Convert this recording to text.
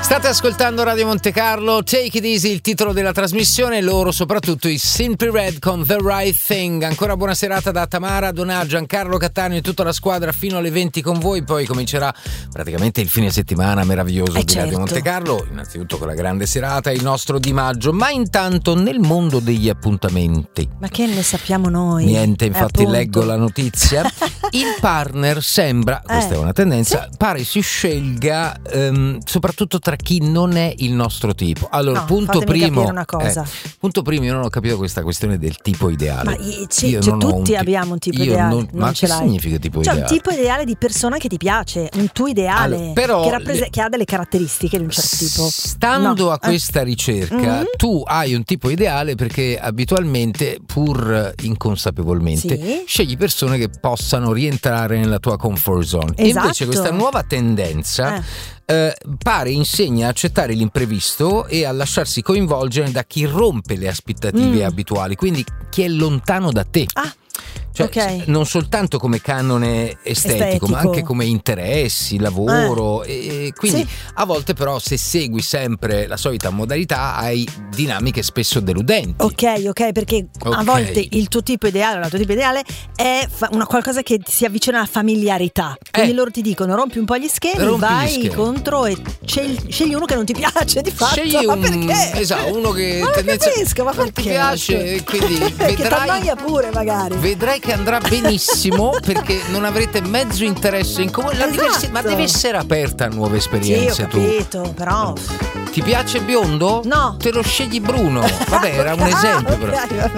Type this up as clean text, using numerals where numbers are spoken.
State ascoltando Radio Monte Carlo, Take It Easy, il titolo della trasmissione, loro soprattutto i Simply Red con The Right Thing. Ancora buona serata da Tamara, Donà, Giancarlo Cattaneo e tutta la squadra fino alle 20 con voi, poi comincerà praticamente il fine settimana meraviglioso di Radio Monte Carlo, innanzitutto con la grande serata, il nostro Di Maggio, ma intanto nel mondo degli appuntamenti. Ma che ne sappiamo noi? Niente, infatti leggo la notizia, il partner sembra, questa è una tendenza, sì? Pare si scelga soprattutto tra chi non è il nostro tipo. Allora, no, punto primo, una cosa. Punto primo, io non ho capito questa questione del tipo ideale. Ma tutti abbiamo un tipo ideale. Ma che significa tipo ideale? Cioè un tipo ideale di persona che ti piace, un tuo ideale, allora, però, che ha delle caratteristiche di un certo tipo. Stando a questa ricerca, tu hai un tipo ideale perché abitualmente, pur inconsapevolmente, scegli persone che possano rientrare nella tua comfort zone. Esatto. E invece questa nuova tendenza pare insegna a accettare l'imprevisto e a lasciarsi coinvolgere da chi rompe le aspettative abituali, quindi chi è lontano da te. Cioè, non soltanto come canone estetico, ma anche come interessi, lavoro, e quindi a volte però se segui sempre la solita modalità hai dinamiche spesso deludenti. Ok, perché a volte il tuo tipo ideale o la tua tipo ideale è qualcosa che si avvicina alla familiarità, quindi loro ti dicono rompi un po' gli schemi, vai contro e scegli uno che non ti piace di fatto. Ma perché? Esatto, uno che non ti piace, quindi vedrai, che ti annoia pure magari. Vedrai che andrà benissimo perché non avrete mezzo interesse in comune. Ma devi essere aperta a nuove esperienze. Sì, ho capito, però ti piace biondo? No. Te lo scegli bruno. Vabbè, era un esempio però.